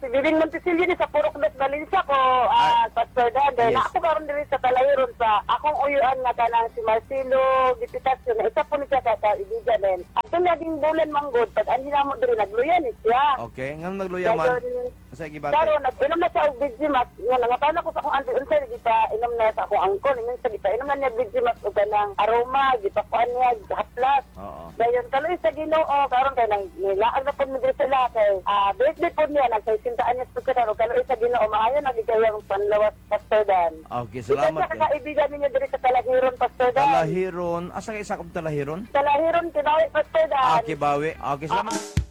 si Bibing Montesilio ni sa Purok Dos Valencia ko, Pastor Dan. Dahil Yes. ako karon diri sa Talahiron sa akong uyuan nga kanang si Marcelo Dipitasyon na isa po ni siya kaibigan din. Ato naging bulan manggod pag anhi na mo diri nagluyan ni siya. Okay, ngam nagluya man. Dayon, Sa gibate. Pero nag-inom na siya og Vigimax. Nga nangatana ko sa akong auntie unsa kita inom na sa akong angkol. Inom sa kita inom na niya Vigimax og kanang aroma, gipakuan niya haplas. Oo. Dayon kaloy sa Ginoo karon kay nang nilaag na pud mi diri sila kay birthday pud niya nagsintaan niya sa karon kaloy sa Ginoo maayo nagikayang panlawas Pastor Dan. Okay, salamat. Sa kaibigan ninyo diri sa Talahiron Pastor Dan. Talahiron. Asa kay sakop Talahiron? Talahiron kinawi Pastor Dan. Kibawi. Okay, salamat.